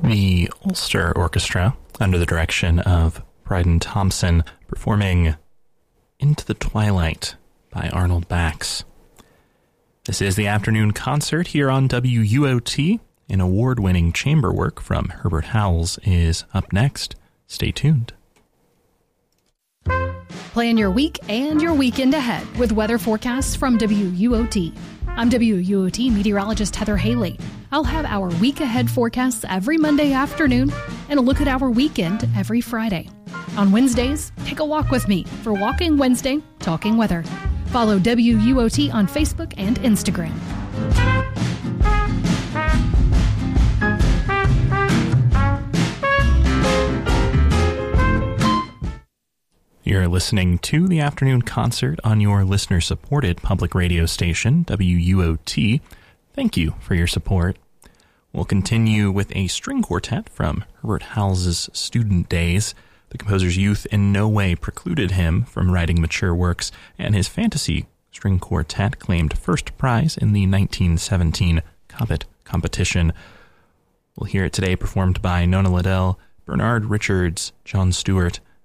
The Ulster Orchestra, under the direction of Bryden Thompson, performing Into the Twilight by Arnold Bax. This is the afternoon concert here on WUOT. An award-winning chamber work from Herbert Howells is up next. Stay tuned. Plan your week and your weekend ahead with weather forecasts from WUOT. I'm WUOT meteorologist Heather Haley. I'll have our week ahead forecasts every Monday afternoon and a look at our weekend every Friday. On Wednesdays, take a walk with me for Walking Wednesday, Talking Weather. Follow WUOT on Facebook and Instagram. You're listening to the afternoon concert on your listener-supported public radio station, WUOT. Thank you for your support. We'll continue with a string quartet from Herbert Howells' student days. The composer's youth in no way precluded him from writing mature works, and his fantasy string quartet claimed first prize in the 1917 Cobbett competition. We'll hear it today performed by Nona Liddell, Bernard Richards, John Stewart,